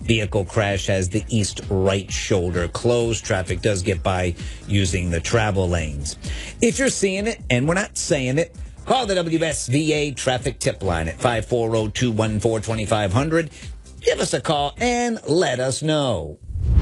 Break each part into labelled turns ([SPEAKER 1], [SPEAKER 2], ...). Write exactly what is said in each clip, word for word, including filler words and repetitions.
[SPEAKER 1] Vehicle crash has the east right shoulder closed. Traffic does get by using the travel lanes. If you're seeing it, and we're not saying it, call the W S V A traffic tip line at five four zero, two one four, two five zero zero. Give us a call and let us know.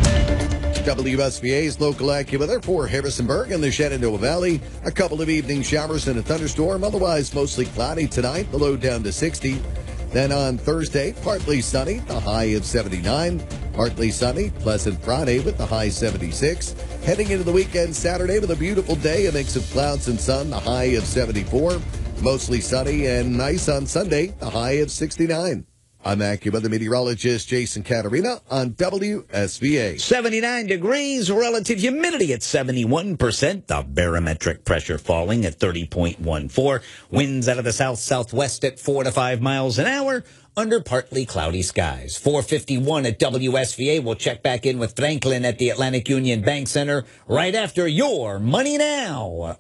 [SPEAKER 2] W S V A's local AccuWeather for Harrisonburg and the Shenandoah Valley. A couple of evening showers and a thunderstorm. Otherwise, mostly cloudy tonight. The low down to sixty. Then on Thursday, partly sunny, the high of seventy-nine. Partly sunny, pleasant Friday with the high seventy-six. Heading into the weekend Saturday with a beautiful day, a mix of clouds and sun, the high of seventy-four. Mostly sunny and nice on Sunday, the high of sixty-nine. I'm AccuWeather meteorologist Jason Caterina on W S V A.
[SPEAKER 1] seventy-nine degrees, relative humidity at seventy-one percent. The barometric pressure falling at thirty point one four. Winds out of the south-southwest at four to five miles an hour under partly cloudy skies. four fifty-one at W S V A. We'll check back in with Franklin at the Atlantic Union Bank Center right after Your Money Now.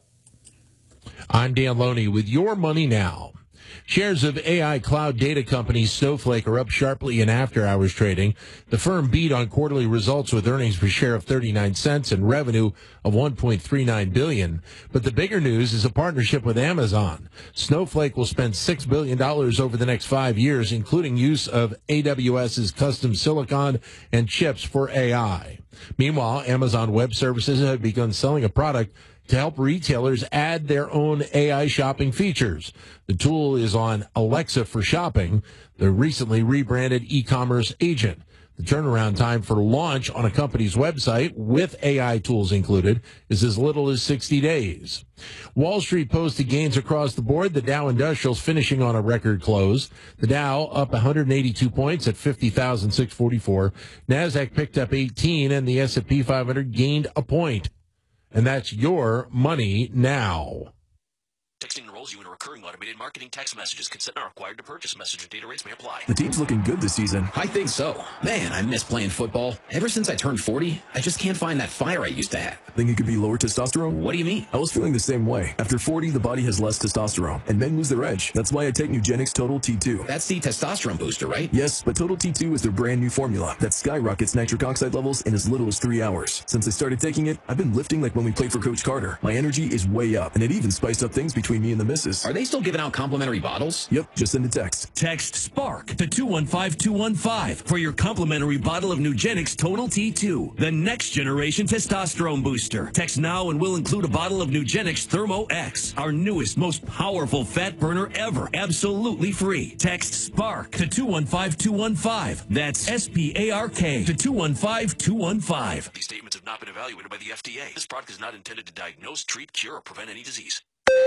[SPEAKER 3] I'm Dan Loney with Your Money Now. Shares of A I cloud data company Snowflake are up sharply in after-hours trading. The firm beat on quarterly results with earnings per share of thirty-nine cents and revenue of one point three nine billion dollars. But the bigger news is a partnership with Amazon. Snowflake will spend six billion dollars over the next five years, including use of AWS's custom silicon and chips for A I. Meanwhile, Amazon Web Services have begun selling a product to help retailers add their own A I shopping features. The tool is on Alexa for shopping, the recently rebranded e-commerce agent. The turnaround time for launch on a company's website with A I tools included is as little as sixty days. Wall Street posted gains across the board. The Dow Industrials finishing on a record close. The Dow up one hundred eighty-two points at fifty thousand six hundred forty-four. NASDAQ picked up eighteen and the S and P five hundred gained a point. And that's Your Money Now.
[SPEAKER 4] Texting enrolls you in a recurring automated marketing text messages. Consent are required to purchase. Message and data rates may apply.
[SPEAKER 5] The team's looking good this season.
[SPEAKER 6] I think so. Man, I miss playing football. Ever since I turned forty, I just can't find that fire I used to have.
[SPEAKER 5] Think it could be lower testosterone?
[SPEAKER 6] What do you mean?
[SPEAKER 5] I was feeling the same way. After forty, the body has less testosterone, and men lose their edge. That's why I take Nugenix Total T two.
[SPEAKER 6] That's the testosterone booster, right?
[SPEAKER 5] Yes, but Total T two is their brand new formula that skyrockets nitric oxide levels in as little as three hours. Since I started taking it, I've been lifting like when we played for Coach Carter. My energy is way up, and it even spiced up things between me and the missus.
[SPEAKER 6] Are they still giving out complimentary bottles?
[SPEAKER 5] Yep, just send a text.
[SPEAKER 7] Text SPARK to two one five two one five for your complimentary bottle of Nugenix Total T two, the next generation testosterone booster. Text now and we'll include a bottle of Nugenix Thermo X, our newest, most powerful fat burner ever, absolutely free. Text SPARK to two one five two one five. That's S P A R K to two one five two one five.
[SPEAKER 4] These statements have not been evaluated by the F D A. This product is not intended to diagnose, treat, cure, or prevent any disease.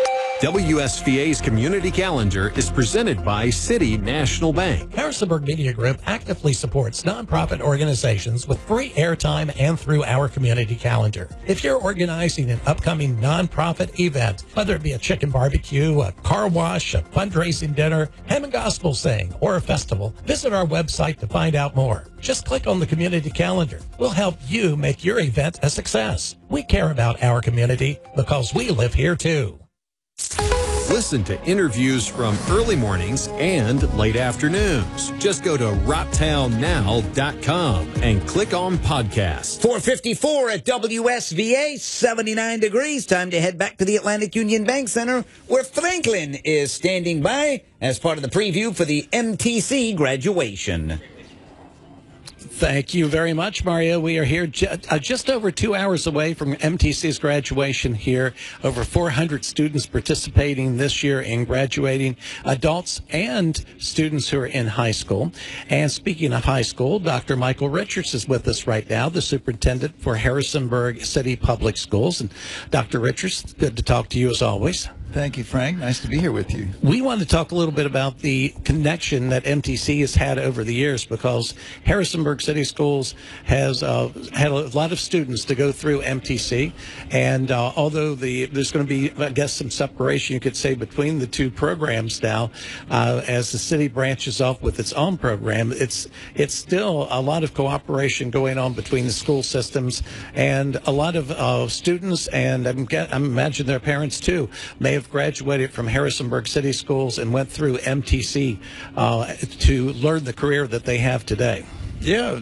[SPEAKER 8] W S V A's community calendar is presented by City National Bank.
[SPEAKER 9] Harrisonburg Media Group actively supports nonprofit organizations with free airtime and through our community calendar. If you're organizing an upcoming nonprofit event, whether it be a chicken barbecue, a car wash, a fundraising dinner, hymn and gospel sing, or a festival, visit our website to find out more. Just click on the community calendar. We'll help you make your event a success. We care about our community because we live here too.
[SPEAKER 8] Listen to interviews from early mornings and late afternoons. Just go to rocktown now dot com and click on podcasts.
[SPEAKER 1] four fifty-four at W S V A, seventy-nine degrees. Time to head back to the Atlantic Union Bank Center, where Franklin is standing by as part of the preview for the M T C graduation.
[SPEAKER 9] Thank you very much, Mario. We are here ju- uh, just over two hours away from M T C's graduation here. Over four hundred students participating this year in graduating, adults and students who are in high school. And speaking of high school, Doctor Michael Richards is with us right now, the superintendent for Harrisonburg City Public Schools. And Doctor Richards, good to talk to you as always.
[SPEAKER 10] Thank you, Frank. Nice to be here with you.
[SPEAKER 9] We want to talk a little bit about the connection that M T C has had over the years, because Harrisonburg City Schools has uh, had a lot of students to go through M T C. And uh, although the there's going to be, I guess, some separation, you could say, between the two programs now, uh, as the city branches off with its own program, it's it's still a lot of cooperation going on between the school systems, and a lot of uh, students, and I'm, I imagine their parents too, may have graduated from Harrisonburg City Schools and went through M T C uh, to learn the career that they have today.
[SPEAKER 10] Yeah,